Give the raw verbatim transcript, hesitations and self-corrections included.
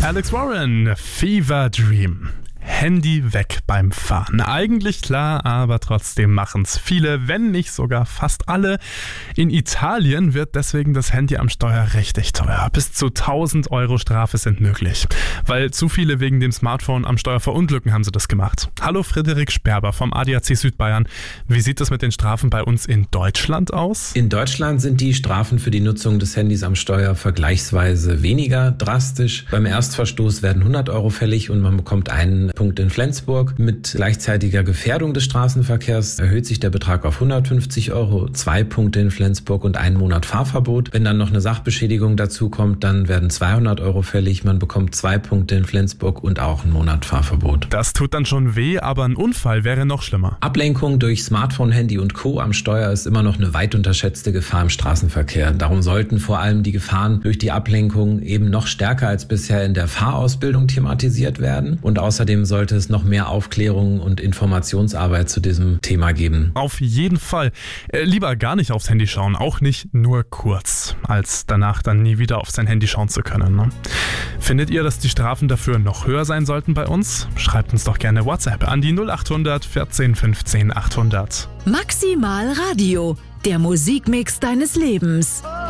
Alex Warren, Fever Dream. Handy weg beim Fahren. Eigentlich klar, aber trotzdem machen's viele, wenn nicht sogar fast alle. In Italien wird deswegen das Handy am Steuer richtig teuer. Bis zu tausend Euro Strafe sind möglich. Weil zu viele wegen dem Smartphone am Steuer verunglücken, haben sie das gemacht. Hallo Frederik Sperber vom A D A C Südbayern. Wie sieht das mit den Strafen bei uns in Deutschland aus? In Deutschland sind die Strafen für die Nutzung des Handys am Steuer vergleichsweise weniger drastisch. Beim Erstverstoß werden hundert Euro fällig und man bekommt einen Punkt in Flensburg. Mit gleichzeitiger Gefährdung des Straßenverkehrs erhöht sich der Betrag auf hundertfünfzig Euro, zwei Punkte in Flensburg und einen Monat Fahrverbot. Wenn dann noch eine Sachbeschädigung dazu kommt, dann werden zweihundert Euro fällig. Man bekommt zwei Punkte in Flensburg und auch einen Monat Fahrverbot. Das tut dann schon weh, aber ein Unfall wäre noch schlimmer. Ablenkung durch Smartphone, Handy und Co. am Steuer ist immer noch eine weit unterschätzte Gefahr im Straßenverkehr. Darum sollten vor allem die Gefahren durch die Ablenkung eben noch stärker als bisher in der Fahrausbildung thematisiert werden. Und außerdem sollte es noch mehr Aufklärung und Informationsarbeit zu diesem Thema geben. Auf jeden Fall. Äh, lieber gar nicht aufs Handy schauen, auch nicht nur kurz, als danach dann nie wieder auf sein Handy schauen zu können. Ne? Findet ihr, dass die Strafen dafür noch höher sein sollten bei uns? Schreibt uns doch gerne WhatsApp an die null acht hundert vierzehn fünfzehn achthundert. Maximal Radio, der Musikmix deines Lebens.